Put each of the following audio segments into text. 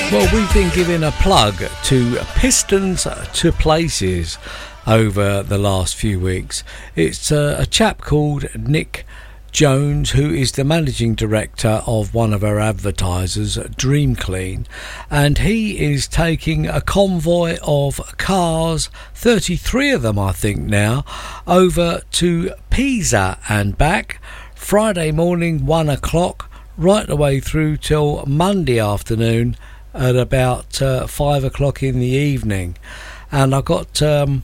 Well, we've been giving a plug to Pistons to Places over the last few weeks. It's a chap called Nick Jones, who is the managing director of one of our advertisers, Dream Clean, and he is taking a convoy of cars, 33 of them I think now, over to Pisa and back Friday morning 1 o'clock right the way through till Monday afternoon at about 5 o'clock in the evening. And I got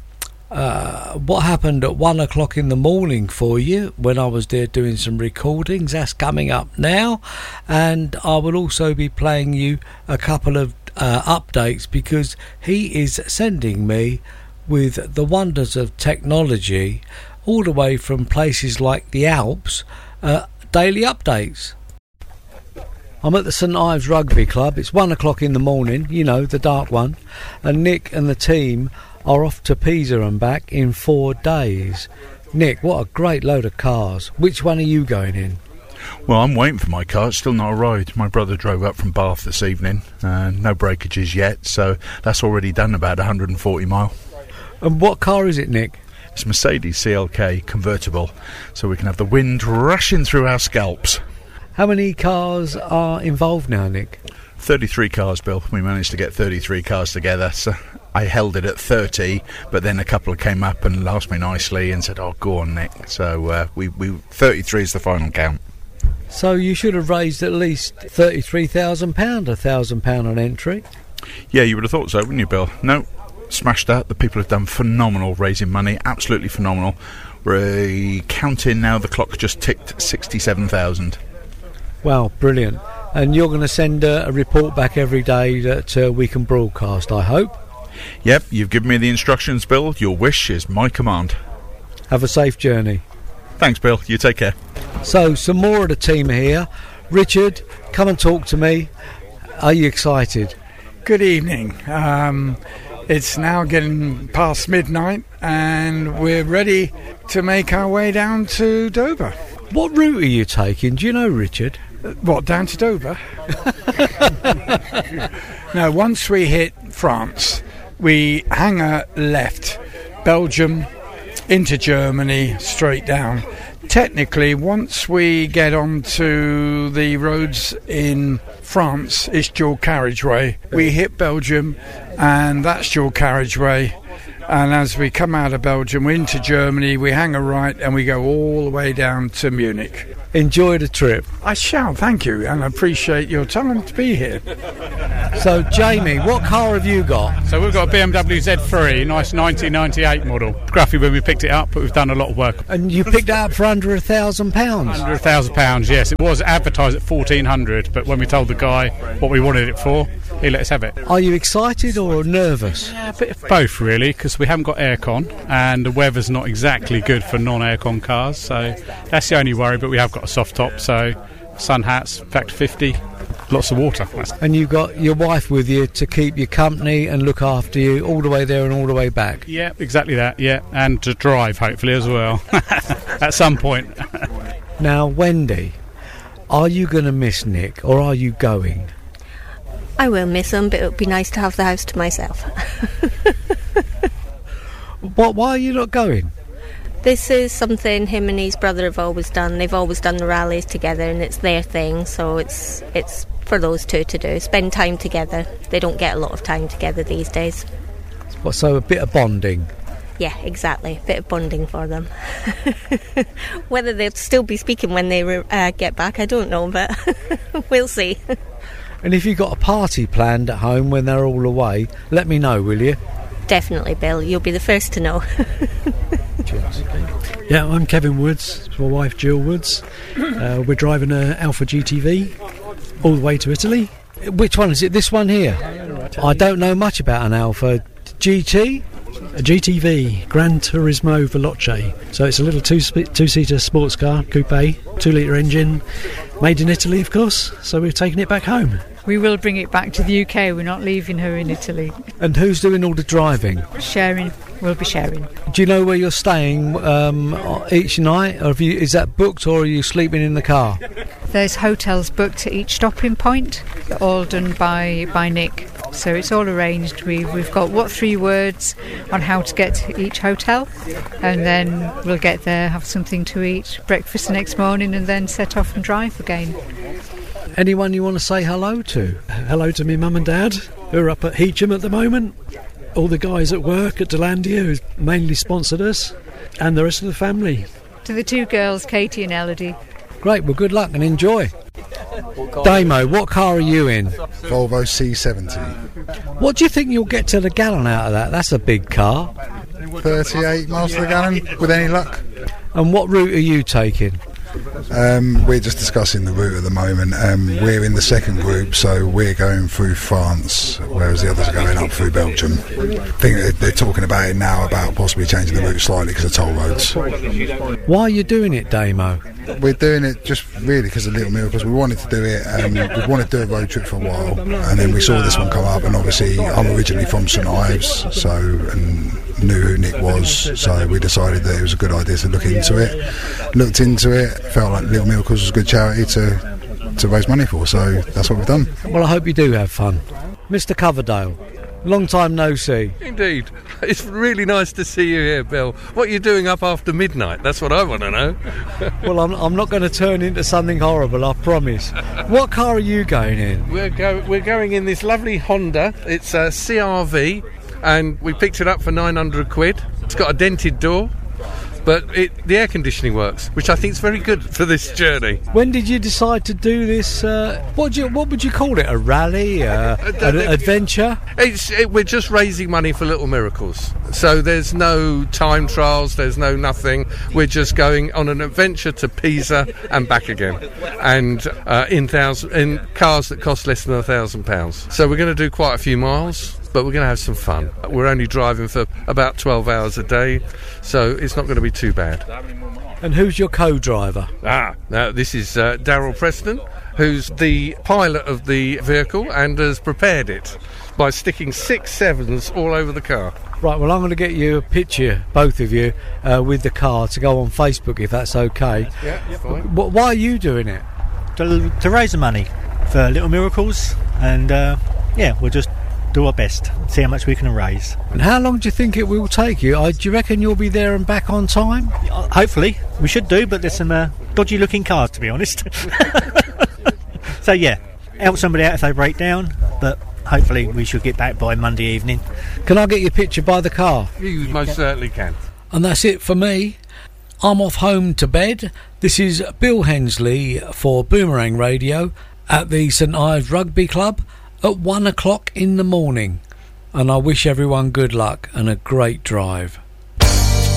what happened at 1 o'clock in the morning for you when I was there doing some recordings. That's coming up now, and I will also be playing you a couple of updates, because he is sending me with the wonders of technology all the way from places like the Alps, daily updates. I'm at the St Ives Rugby Club. It's 1 o'clock in the morning, you know, the dark one, and Nick and the team are off to Pisa and back in 4 days. Nick, what a great load of cars. Which one are you going in? Well, I'm waiting for my car. It's still not arrived. My brother drove up from Bath this evening. No breakages yet, so that's already done about 140 mile. And what car is it, Nick? It's a Mercedes CLK convertible, so we can have the wind rushing through our scalps. How many cars are involved now, Nick? 33 cars, Bill. We managed to get 33 cars together, so I held it at 30, but then a couple came up and asked me nicely and said, oh, go on, Nick. So we 33 is the final count. So you should have raised at least £33,000, £1,000 on entry. Yeah, you would have thought so, wouldn't you, Bill? No, smashed that. The people have done phenomenal raising money, absolutely phenomenal. We're counting now, the clock just ticked 67,000. Wow, brilliant. And you're going to send a report back every day that we can broadcast, I hope? Yep, you've given me the instructions, Bill. Your wish is my command. Have a safe journey. Thanks, Bill. You take care. So, some more of the team are here. Richard, come and talk to me. Are you excited? Good evening. It's now getting past midnight and we're ready to make our way down to Dover. What route are you taking? Do you know, Richard? What, down to Dover? No, once we hit France, we hang a left, Belgium, into Germany, straight down. Technically, once we get onto the roads in France, it's dual carriageway. We hit Belgium, and that's dual carriageway. And as we come out of Belgium into Germany, we hang a right and we go all the way down to Munich. Enjoy the trip. I shall, thank you, and I appreciate your time to be here. So, Jamie, what car have you got? So we've got a BMW Z3, nice 1998 model. Scruffy when we picked it up, but we've done a lot of work. And you picked it up for under £1,000? Under £1,000, yes. It was advertised at £1,400, but when we told the guy what we wanted it for, he let us have it. Are you excited or nervous? Yeah, a bit of both, really, because we haven't got aircon, and the weather's not exactly good for non-aircon cars, so that's the only worry, but we have got a soft top, so sun hats, factor 50, lots of water. And you've got your wife with you to keep you company and look after you all the way there and all the way back? Yeah, exactly that, yeah, and to drive, hopefully, as well, at some point. Now, Wendy, are you going to miss Nick, or are you going? I will miss him, but it would be nice to have the house to myself. Why are you not going? This is something him and his brother have always done. They've always done the rallies together, and it's their thing, so it's for those two to do. Spend time together. They don't get a lot of time together these days. So a bit of bonding. Yeah, exactly. A bit of bonding for them. Whether they'll still be speaking when they get back, I don't know, but we'll see. And if you've got a party planned at home when they're all away, let me know, will you? Definitely, Bill. You'll be the first to know. Yeah, I'm Kevin Woods. It's my wife, Jill Woods. We're driving an Alfa GTV all the way to Italy. Which one is it? This one here? I don't know much about an Alfa GT. A GTV, Gran Turismo Veloce. So it's a little two-seater sports car, coupe, 2-litre engine, made in Italy, of course. So we're taking it back home. We will bring it back to the UK. We're not leaving her in Italy. And who's doing all the driving? Sharing. We'll be sharing. Do you know where you're staying each night? Or is that booked, or are you sleeping in the car? There's hotels booked at each stopping point, all done by Nick. So it's all arranged. We've got 3 words on how to get to each hotel, and then we'll get there, have something to eat, breakfast the next morning, and then set off and drive again. Anyone you want to say hello to? Hello to me mum and dad, who are up at Heacham at the moment. All the guys at work at Delandia, who mainly sponsored us, and the rest of the family. To the 2 girls, Katie and Elodie. Great, well, good luck and enjoy. Damo, what car are you in? Volvo C70. What do you think you'll get to the gallon out of that? That's a big car. 38 miles to the gallon, with any luck. And what route are you taking? We're just discussing the route at the moment. We're in the second group, so we're going through France, whereas the others are going up through Belgium. I think they're talking about it now, about possibly changing the route slightly because of toll roads. Why are you doing it, Damo? We're doing it just really because of Little Miracles. We wanted to do it, we wanted to do a road trip for a while, and then we saw this one come up, and obviously I'm originally from St Ives, and knew who Nick was, so we decided that it was a good idea to look into it. Looked into it, felt like Little Miracles was a good charity to raise money for, so that's what we've done. Well, I hope you do have fun. Mr. Coverdale, long time no see. Indeed. It's really nice to see you here, Bill. What are you doing up after midnight? That's what I want to know. Well, I'm not going to turn into something horrible, I promise. What car are you going in? We're going in this lovely Honda. It's a CR-V, and we picked it up for 900 quid. It's got a dented door, but the air conditioning works, which I think is very good for this journey. When did you decide to do this? What would you call it? A rally? An adventure? We're just raising money for Little Miracles. So there's no time trials, there's no nothing. We're just going on an adventure to Pisa and back again, and in cars that cost less than £1,000. So we're going to do quite a few miles, but we're going to have some fun. We're only driving for about 12 hours a day, so it's not going to be too bad. And who's your co-driver? Now this is Darryl Preston, who's the pilot of the vehicle and has prepared it by sticking 6 7s all over the car. Right, well, I'm going to get you a picture, both of you, with the car to go on Facebook, if that's okay. Yeah, fine. Why are you doing it? To raise the money for Little Miracles, and we'll just do our best, see how much we can raise. And how long do you think it will take you? Do you reckon you'll be there and back on time? Hopefully, we should do, but there's some dodgy looking cars, to be honest. So help somebody out if they break down, but hopefully we should get back by Monday evening. Can I get your picture by the car? You most certainly can. And that's it for me. I'm off home to bed. This is Bill Hensley for Boomerang Radio at the St Ives Rugby Club at 1 o'clock in the morning. And I wish everyone good luck and a great drive.